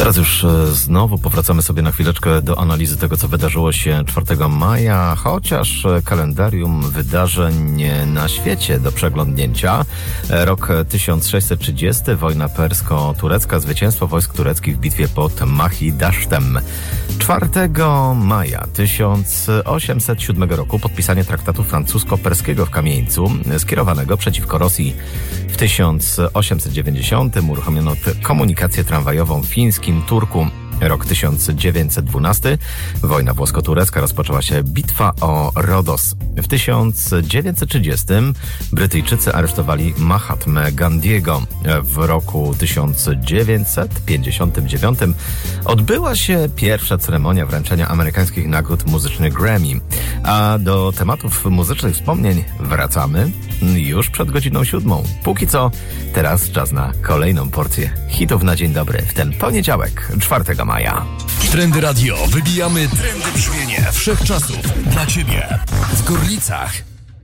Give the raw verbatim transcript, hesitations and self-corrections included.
Teraz już znowu powracamy sobie na chwileczkę do analizy tego, co wydarzyło się czwartego maja, chociaż kalendarium wydarzeń na świecie do przeglądnięcia. Rok tysiąc sześćset trzydziesty, wojna persko-turecka, zwycięstwo wojsk tureckich w bitwie pod Mahidasztem. czwartego maja tysiąc osiemset siódmego roku podpisanie traktatu francusko-perskiego w Kamieńcu, skierowanego przeciwko Rosji. W tysiąc osiemset dziewięćdziesiątym uruchomiono komunikację tramwajową w fińskim Turku. Rok tysiąc dziewięćset dwunasty. Wojna włosko-turecka, rozpoczęła się bitwa o Rodos. W tysiąc dziewięćset trzydziestym Brytyjczycy aresztowali Mahatmę Gandiego. W roku tysiąc dziewięćset pięćdziesiątym dziewiątym odbyła się pierwsza ceremonia wręczenia amerykańskich nagród muzycznych Grammy. A do tematów muzycznych wspomnień wracamy już przed godziną siódmą. Póki co, teraz czas na kolejną porcję hitów na dzień dobry w ten poniedziałek, czwartego maja. Trendy Radio. Wybijamy trendy brzmienie wszechczasów dla Ciebie. W Gorlicach